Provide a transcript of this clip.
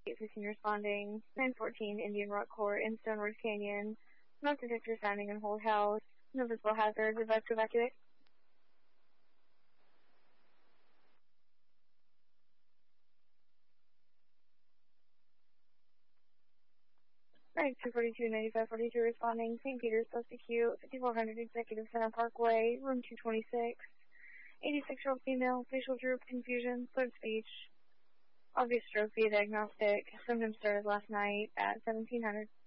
815 responding. 914 Indian Rock Court in Stoneworth Canyon. Smoke detector sounding in Hold House. No visible hazards. Advised to evacuate. Right, 242-9542 responding. St. Peter's Post Acute, 5400 Executive Center Parkway, room 226. 86-year-old female, facial droop, confusion, slurred speech. Obvious stroke via diagnostic. Symptoms started last night at 1700.